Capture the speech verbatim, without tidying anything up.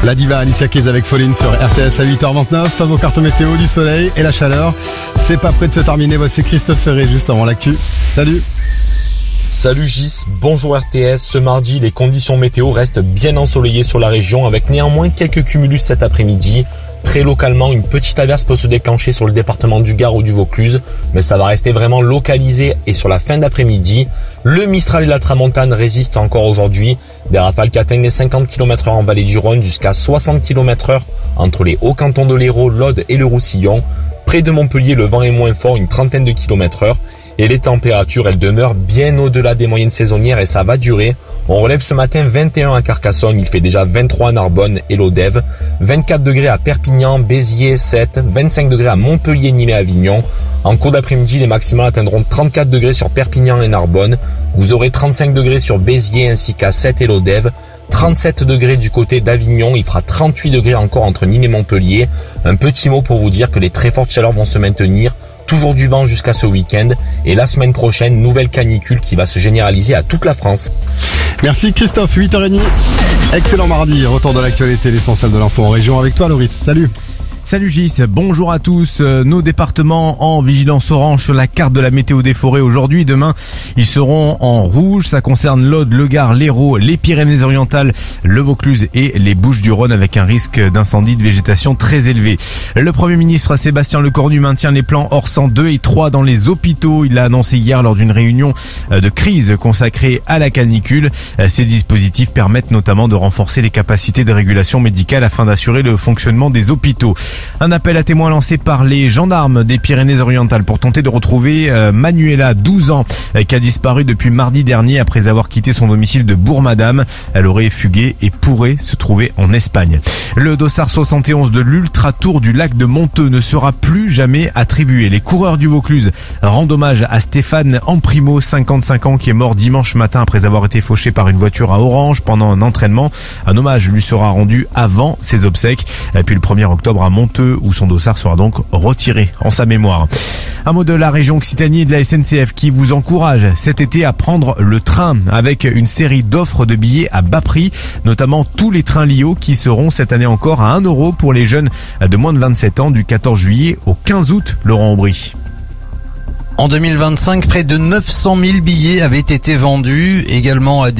La diva Alicia Keys avec Falling sur R T S à huit heures vingt-neuf. À vos cartes météo, du soleil et la chaleur. C'est pas près de se terminer. Voici Christophe Ferré juste avant l'actu. Salut. Salut Gis, bonjour R T S. Ce mardi, les conditions météo restent bien ensoleillées sur la région avec néanmoins quelques cumulus cet après-midi. Très localement, une petite averse peut se déclencher sur le département du Gard ou du Vaucluse, mais ça va rester vraiment localisé et sur la fin d'après-midi. Le Mistral et la Tramontane résistent encore aujourd'hui. Des rafales qui atteignent les cinquante kilomètres heure en vallée du Rhône jusqu'à soixante kilomètres heure entre les hauts cantons de l'Hérault, l'Aude et le Roussillon. Près de Montpellier, le vent est moins fort, une trentaine de kilomètres heure. Et les températures, elles demeurent bien au-delà des moyennes saisonnières et ça va durer. On relève ce matin vingt et un à Carcassonne, il fait déjà vingt-trois à Narbonne et Lodève, vingt-quatre degrés à Perpignan, Béziers, Sète, vingt-cinq degrés à Montpellier, Nîmes et Avignon. En cours d'après-midi, les maximales atteindront trente-quatre degrés sur Perpignan et Narbonne. Vous aurez trente-cinq degrés sur Béziers ainsi qu'à Sète et Lodève. trente-sept degrés du côté d'Avignon, il fera trente-huit degrés encore entre Nîmes et Montpellier. Un petit mot pour vous dire que les très fortes chaleurs vont se maintenir. Toujours du vent jusqu'à ce week-end. Et la semaine prochaine, nouvelle canicule qui va se généraliser à toute la France. Merci Christophe, huit heures trente. Excellent mardi, retour de l'actualité, l'essentiel de l'info en région avec toi Loris. Salut. Salut Gis, bonjour à tous. Nos départements en vigilance orange sur la carte de la météo des forêts aujourd'hui. Demain, ils seront en rouge. Ça concerne l'Aude, le Gard, l'Hérault, les Pyrénées-Orientales, le Vaucluse et les Bouches-du-Rhône avec un risque d'incendie de végétation très élevé. Le Premier ministre Sébastien Lecornu maintient les plans Orsan deux et trois dans les hôpitaux. Il l'a annoncé hier lors d'une réunion de crise consacrée à la canicule. Ces dispositifs permettent notamment de renforcer les capacités de régulation médicale afin d'assurer le fonctionnement des hôpitaux. Un appel à témoins lancé par les gendarmes des Pyrénées-Orientales pour tenter de retrouver euh, Manuela, douze ans, euh, qui a disparu depuis mardi dernier après avoir quitté son domicile de Bourg-Madame. Elle aurait fugué et pourrait se trouver en Espagne. Le dossard soixante et onze de l'Ultra Tour du lac de Monteux ne sera plus jamais attribué. Les coureurs du Vaucluse rendent hommage à Stéphane Amprimo, cinquante-cinq ans, qui est mort dimanche matin après avoir été fauché par une voiture à Orange pendant un entraînement. Un hommage lui sera rendu avant ses obsèques. Et puis le premier octobre à Monteux, où son dossard sera donc retiré en sa mémoire. Un mot de la région Occitanie et de la S N C F qui vous encourage cet été à prendre le train avec une série d'offres de billets à bas prix, notamment tous les trains Lio qui seront cette année encore à un euro pour les jeunes de moins de vingt-sept ans du quatorze juillet au quinze août. Laurent Aubry. En deux mille vingt-cinq, près de neuf cent mille billets avaient été vendus, également à